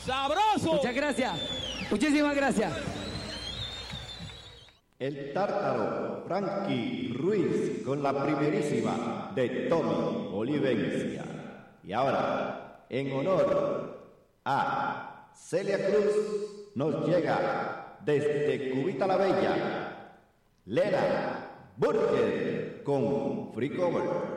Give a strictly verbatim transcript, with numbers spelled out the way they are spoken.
¡Sabroso! Muchas gracias. Muchísimas gracias. El tártaro Frankie Ruiz con la primerísima de Tommy Olivencia. Y ahora, en honor a Celia Cruz, nos llega desde Cubita la Bella, Lena Burger con Free Cover.